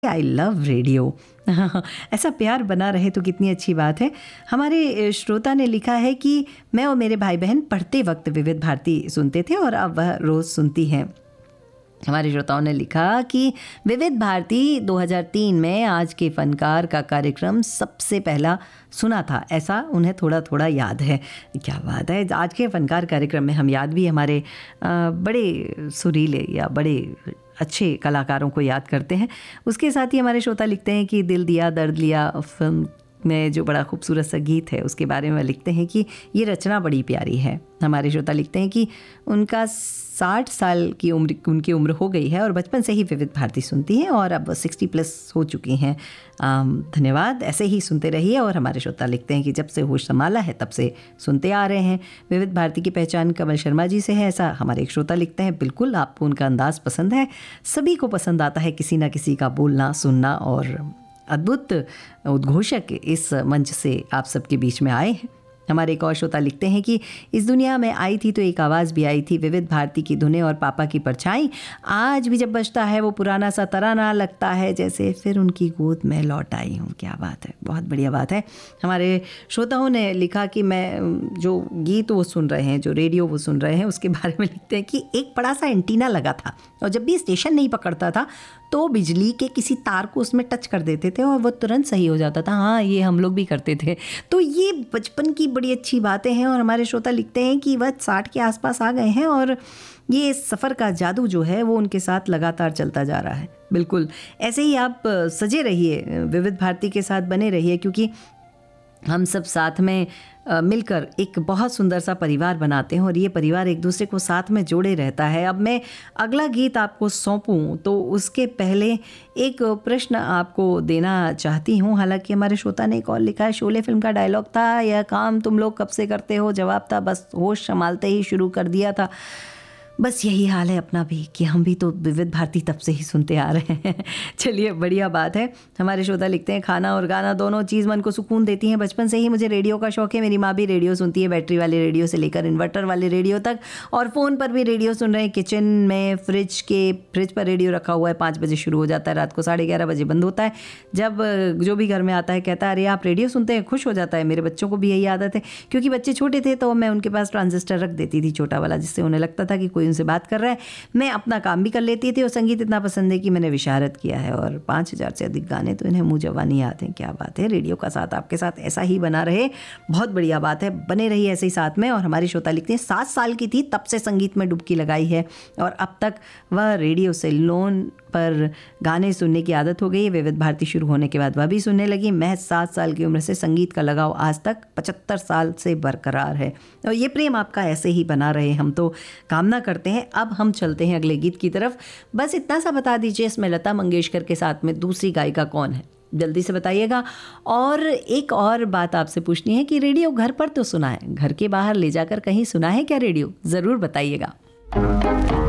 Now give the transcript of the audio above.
I love radio. ऐसा प्यार बना रहे तो कितनी अच्छी बात है। हमारे श्रोता ने लिखा है कि मैं और मेरे भाई बहन पढ़ते वक्त विविध भारती सुनते थे और अब वह रोज़ सुनती हैं। हमारे श्रोताओं ने लिखा कि विविध भारती 2003 में आज के फनकार का कार्यक्रम सबसे पहला सुना था, ऐसा उन्हें थोड़ा थोड़ा याद है। क्या बात है, आज के फनकार कार्यक्रम में हम याद भी हमारे बड़े सुरीले या बड़े अच्छे कलाकारों को याद करते हैं। उसके साथ ही हमारे श्रोता लिखते हैं कि दिल दिया दर्द लिया फिल्म में जो बड़ा खूबसूरत सा गीत है उसके बारे में लिखते हैं कि ये रचना बड़ी प्यारी है। हमारे श्रोता लिखते हैं कि उनका 60 साल की उम्र हो गई है और बचपन से ही विविध भारती सुनती हैं और अब 60+ हो चुकी हैं। धन्यवाद, ऐसे ही सुनते रहिए। और हमारे श्रोता लिखते हैं कि जब से होश संभाला है तब से सुनते आ रहे हैं। विविध भारती की पहचान कमल शर्मा जी से है, ऐसा हमारे एक श्रोता लिखते हैं। बिल्कुल, आपको उनका अंदाज़ पसंद है, सभी को पसंद आता है किसी ना किसी का बोलना सुनना, और अद्भुत उद्घोषक इस मंच से आप सबके बीच में आए हैं। हमारे एक और श्रोता लिखते हैं कि इस दुनिया में आई थी तो एक आवाज़ भी आई थी, विविध भारती की धुनें और पापा की परछाई आज भी जब बजता है वो पुराना सा तराना लगता है जैसे फिर उनकी गोद में लौट आई हूँ। क्या बात है, बहुत बढ़िया बात है। हमारे श्रोताओं ने लिखा कि मैं जो गीत वो सुन रहे हैं, जो रेडियो वो सुन रहे हैं, उसके बारे में लिखते हैं कि एक बड़ा सा एंटीना लगा था और जब भी स्टेशन नहीं पकड़ता था तो बिजली के किसी तार को उसमें टच कर देते थे और वो तुरंत सही हो जाता था। हाँ, ये हम लोग भी करते थे। तो ये बचपन की बड़ी अच्छी बातें हैं। और हमारे श्रोता लिखते हैं कि वह 60 के आसपास आ गए हैं और ये सफ़र का जादू जो है वो उनके साथ लगातार चलता जा रहा है। बिल्कुल ऐसे ही आप सजे रहिए, विविध भारती के साथ बने रहिए, क्योंकि हम सब साथ में मिलकर एक बहुत सुंदर सा परिवार बनाते हैं और ये परिवार एक दूसरे को साथ में जोड़े रहता है। अब मैं अगला गीत आपको सौंपूं तो उसके पहले एक प्रश्न आपको देना चाहती हूँ। हालांकि हमारे श्रोता ने एक और लिखा है, शोले फिल्म का डायलॉग था, यह काम तुम लोग कब से करते हो, जवाब था बस होश संभालते ही शुरू कर दिया था। बस यही हाल है अपना भी कि हम भी तो विविध भारती तब से ही सुनते आ रहे हैं। चलिए, बढ़िया बात है। हमारे श्रोता लिखते हैं, खाना और गाना दोनों चीज़ मन को सुकून देती हैं। बचपन से ही मुझे रेडियो का शौक है। मेरी माँ भी रेडियो सुनती है, बैटरी वाले रेडियो से लेकर इन्वर्टर वाले रेडियो तक, और फ़ोन पर भी रेडियो सुन रहे हैं। किचन में फ्रिज पर रेडियो रखा हुआ है। 5 बजे शुरू हो जाता है, रात को 11:30 बजे बंद होता है। जब जो भी घर में आता है कहता है, अरे आप रेडियो सुनते हैं, खुश हो जाता है। मेरे बच्चों को भी यही आदत है, क्योंकि बच्चे छोटे थे तो मैं उनके पास ट्रांजिस्टर रख देती थी, छोटा वाला, जिससे उन्हें लगता था कि कोई उनसे बात कर रहा है। मैं अपना काम भी कर लेती थी और संगीत इतना पसंद है कि मैंने विशारद किया है और 5000 से अधिक गाने तो इन्हें मुँह जबानी आते हैं। क्या बात है, रेडियो का साथ आपके साथ ऐसा ही बना रहे, बहुत बढ़िया बात है, बने रहिए ऐसे ही साथ में। और हमारी श्रोता लिखते हैं, 7 साल की थी तब से संगीत में डुबकी लगाई है और अब तक वह रेडियो से लोन पर गाने सुनने की आदत हो गई है। विविध भारती शुरू होने के बाद वह भी सुनने लगी। महज 7 साल की उम्र से संगीत का लगाव आज तक 75 साल से बरकरार है और ये प्रेम आपका ऐसे ही बना रहे, हम तो कामना करते हैं। अब हम चलते हैं अगले गीत की तरफ। बस इतना सा बता दीजिए, इसमें लता मंगेशकर के साथ में दूसरी गायिका कौन है, जल्दी से बताइएगा। और एक और बात आपसे पूछनी है कि रेडियो घर पर तो सुना है, घर के बाहर ले जाकर कहीं सुना है क्या रेडियो, ज़रूर बताइएगा।